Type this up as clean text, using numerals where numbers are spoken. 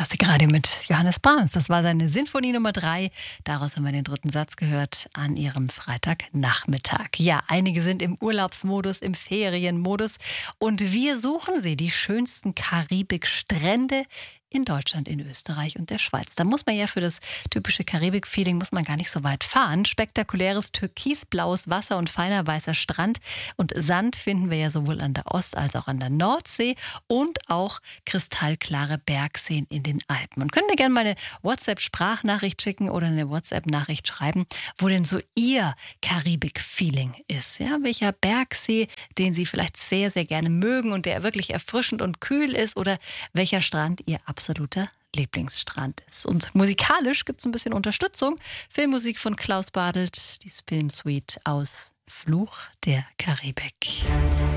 Klassikradio mit Johannes Brahms. Das war seine Sinfonie Nummer 3. Daraus haben wir den dritten Satz gehört an ihrem Freitagnachmittag. Ja, einige sind im Urlaubsmodus, im Ferienmodus. Und wir suchen sie, die schönsten Karibikstrände in Deutschland, in Österreich und der Schweiz. Da muss man ja für das typische Karibik-Feeling muss man gar nicht so weit fahren. Spektakuläres türkisblaues Wasser und feiner weißer Strand und Sand finden wir ja sowohl an der Ost- als auch an der Nordsee und auch kristallklare Bergseen in den Alpen. Und könnt mir gerne mal eine WhatsApp-Sprachnachricht schicken oder eine WhatsApp-Nachricht schreiben, wo denn so Ihr Karibik-Feeling ist. Ja, welcher Bergsee, den Sie vielleicht sehr, sehr gerne mögen und der wirklich erfrischend und kühl ist, oder welcher Strand Ihr absoluter Lieblingsstrand ist. Und musikalisch gibt es ein bisschen Unterstützung. Filmmusik von Klaus Badelt, die Filmsuite aus Fluch der Karibik.